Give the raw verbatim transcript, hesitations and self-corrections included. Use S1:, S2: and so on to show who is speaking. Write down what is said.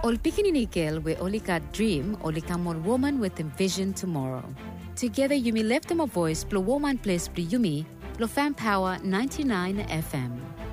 S1: Ol pikininikil we olika dream olikamol woman with a vision tomorrow. Together Yumi left them a voice, Blue Woman Place Blue Yumi, Lo Fan Power ninety-nine F M.